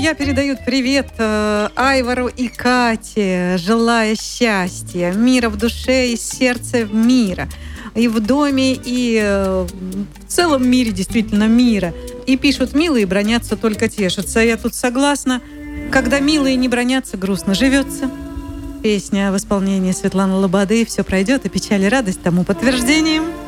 друзья передают привет Айвару и Кате, желая счастья, мира в душе и сердце мира. И в доме, и в целом мире, действительно, мира. И пишут: милые бронятся, только тешатся. Я тут согласна. Когда милые не бронятся, грустно живется. Песня в исполнении Светланы Лободы «Все пройдет, и печаль, и радость» тому подтверждением.